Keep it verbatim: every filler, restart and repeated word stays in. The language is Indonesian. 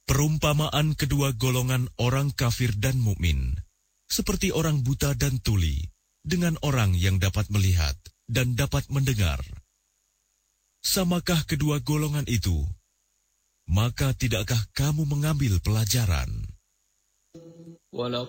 Perumpamaan kedua golongan orang kafir dan mukmin, seperti orang buta dan tuli, dengan orang yang dapat melihat dan dapat mendengar. Samakah kedua golongan itu? Maka tidakkah kamu mengambil pelajaran?